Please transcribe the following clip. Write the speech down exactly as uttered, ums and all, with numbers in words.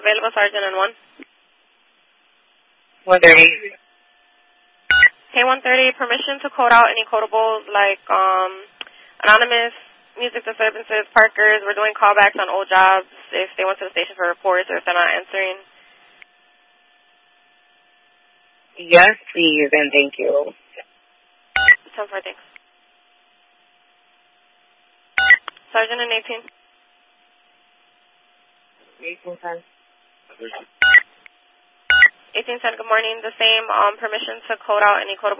available, Sergeant, and one. one thirty. Hey, one thirty, permission to code out any codables like um, anonymous music disturbances, parkers. We're doing callbacks on old jobs if they went to the station for reports or if they're not answering. Yes, please, and thank you. ten four, thanks. Sergeant and eighteen. eighteen ten. eighteen ten, good morning. The same um, permission to code out any codable